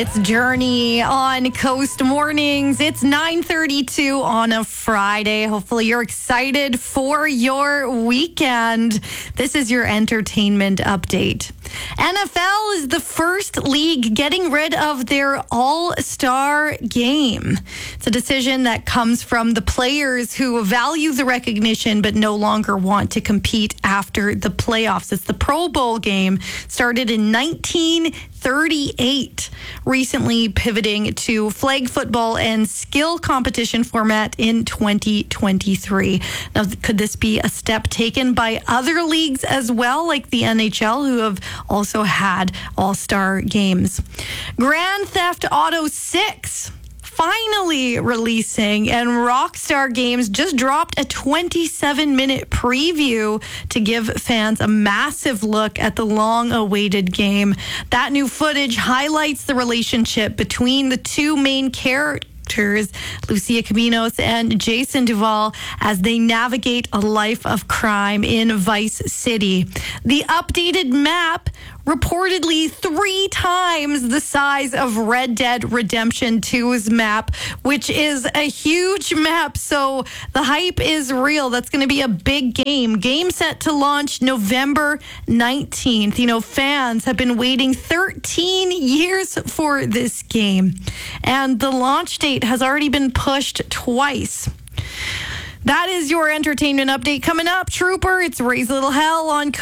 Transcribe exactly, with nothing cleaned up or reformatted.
It's Journey on Coast Mornings. It's nine thirty-two on a Friday. Hopefully you're excited for your weekend. This is your entertainment update. N F L is the first league getting rid of their All-Star game. It's a decision that comes from the players who value the recognition but no longer want to compete after the playoffs. It's the Pro Bowl game, started in nineteen thirty-eight, recently pivoting to flag football and skill competition format in twenty twenty-three. Now, could this be a step taken by other leagues as well, like the N H L, who have also had all-star games? Grand Theft Auto six finally releasing, and Rockstar Games just dropped a twenty-seven minute preview to give fans a massive look at the long-awaited game. That new footage highlights the relationship between the two main characters, Lucia Caminos and Jason Duval, as they navigate a life of crime in Vice City. The updated map, reportedly three times the size of Red Dead Redemption two's map, which is a huge map, so the hype is real. That's going to be a big game. Game set to launch November nineteenth. You know, fans have been waiting thirteen years for this game, and the launch date has already been pushed twice. That is your entertainment update. Coming up, Trooper, it's Raise a Little Hell on